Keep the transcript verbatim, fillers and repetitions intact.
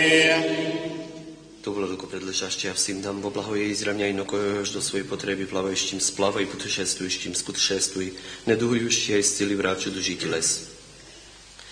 Ту владыку предлежащая всем нам, во благое изравняй, но коеж до своей потребы плавающим сплавай, путешествующим спутешествуй, недугующие исцели врачу души телес.